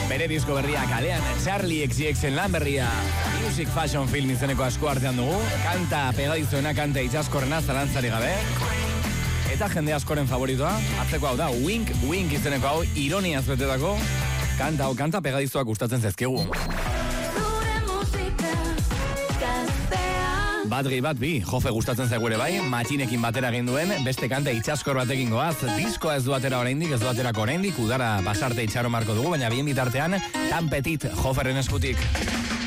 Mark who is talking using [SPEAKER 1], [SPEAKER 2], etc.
[SPEAKER 1] Bere disko berria kalean, Charlie XCXen lan berria. Music Fashion Film izeneko asko artean dugu. Kanta pegadizuena, kanta itxaskorrena, zalantzari gabe. Eta jende askoren favoritoa, hartzeko hau da, Wink Wink izeneko hau, ironiaz betetako. Kanta pegadizuak gustatzen zezkegu. Bat gehi bat bi, Jofe gustatzen zaigure bai, matxinekin batera egin duen, beste kanta itxaskor batekin goaz, diskoa ez du atera oraindik, ez du aterako oraindik, udara basarte itxaro marko dugu, baina bien bitartean, tan petit Joferren eskutik.